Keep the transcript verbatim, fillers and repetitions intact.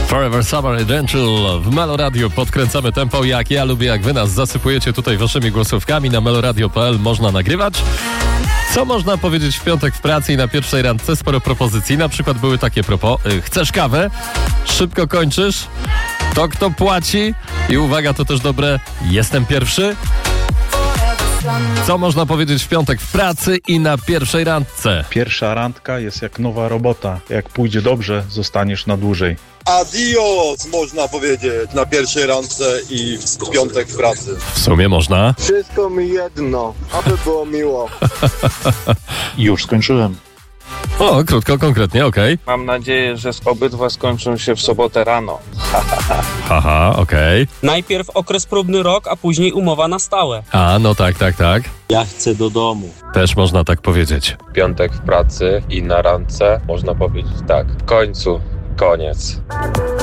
Forever Summer Essential w Meloradio. Podkręcamy tempo, jak ja lubię, jak wy nas zasypujecie tutaj waszymi głosówkami. Na meloradio kropka p l można nagrywać. Co można powiedzieć w piątek w pracy i na pierwszej randce? Sporo propozycji. Na przykład były takie propos. Chcesz kawę? Szybko kończysz? To kto płaci? I uwaga, to też dobre. Jestem pierwszy? Co można powiedzieć w piątek w pracy i na pierwszej randce? Pierwsza randka jest jak nowa robota. Jak pójdzie dobrze, zostaniesz na dłużej. Adios, można powiedzieć, na pierwszej randce i w piątek w pracy. W sumie można. Wszystko mi jedno, aby było miło. Już skończyłem. O, krótko, konkretnie, okej. Okay. Mam nadzieję, że obydwa skończą się w sobotę rano. Haha, okej. Okay. Najpierw okres próbny rok, a później umowa na stałe. A, no tak, tak, tak. Ja chcę do domu. Też można tak powiedzieć. Piątek w pracy i na randce można powiedzieć tak. W końcu koniec.